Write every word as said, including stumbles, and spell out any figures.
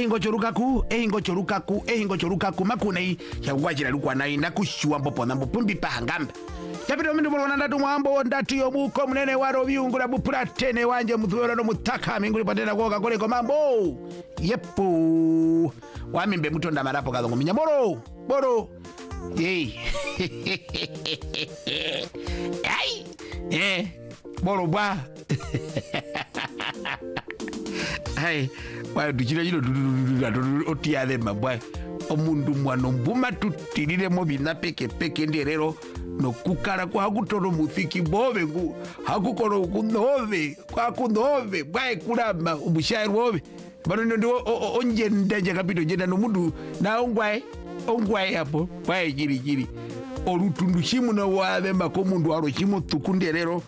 ehingo chorukaku ehingo chorukaku ehingo chorukaku makunei yakwachira lukwa nai nakushua mpopo na mpumbi pahangamba chapito mndu mwana ndatu mwambo ndatu yomuko mnene waro viungula bupula tene wanje mthuyora no mutaka minguli patena koka kole komambo yepo wamimbe mutonda marapo kadongo minya boro boro hey ai eh boro bwa ai wa duchira jino otiade mabwa omundu mwana mbuma tutirire mo bina peke peke nderero no kukara kwa kutoro muziki bove ngu hakukoro kunove kwa kunove bwa kulamba ubushayiro bove bano ndo onje ndanje kapito jenda no mundu na ongwae ongwae hapo bwa jiri jiri olutundu shimu na wabe mako mundu aro chimo tukunderero